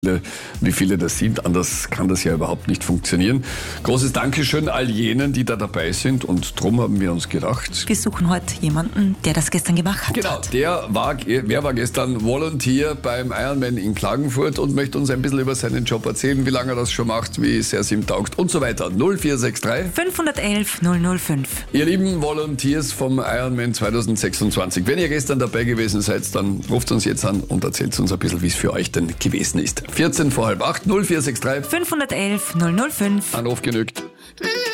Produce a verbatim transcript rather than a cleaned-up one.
wie viele das sind. Anders kann das ja überhaupt nicht funktionieren. Großes Dankeschön all jenen, die da dabei sind. Und drum haben wir uns gedacht, wir suchen heute jemanden, der das gestern gemacht hat. Genau, der war, wer war gestern Volunteer beim Ironman in Klagenfurt und möchte uns ein bisschen über seinen Job erzählen, wie lange er das schon macht, wie sehr es ihm taugt und so weiter. null vier sechs drei fünfhundertelf null null fünf. Ihr lieben Volunteers vom Ironman zwanzig sechsundzwanzig. Wenn ihr gestern dabei gewesen seid, dann ruft uns jetzt an und erzählt uns ein bisschen, wie es für euch denn gewesen ist. vierzehn vor halb acht, null vier sechs drei fünfhundertelf null null fünf. Anruf genügt.